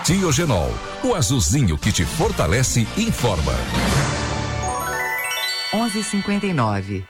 Diogenol, o azulzinho que te fortalece, informa. 11:59.